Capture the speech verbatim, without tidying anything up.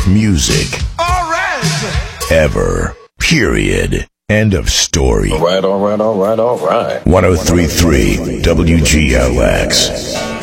music. All right. Ever. Period. End of story. All right, all right, all right, all right. ten thirty-three W G L X.